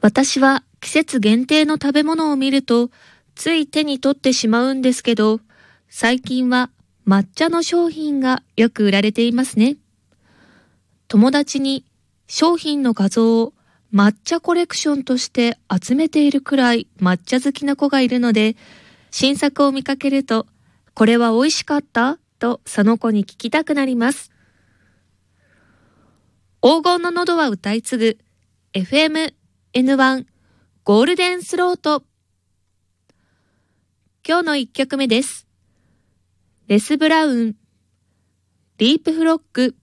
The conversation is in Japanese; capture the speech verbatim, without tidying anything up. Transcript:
私は季節限定の食べ物を見るとつい手に取ってしまうんですけど、最近は抹茶の商品がよく売られていますね。友達に商品の画像を抹茶コレクションとして集めているくらい抹茶好きな子がいるので、新作を見かけると、これは美味しかったとその子に聞きたくなります。黄金の喉は歌い継ぐ エフエムエヌワン ゴールデンスロート。今日のいっきょくめです。レス・ブラウン、リープフロッグ。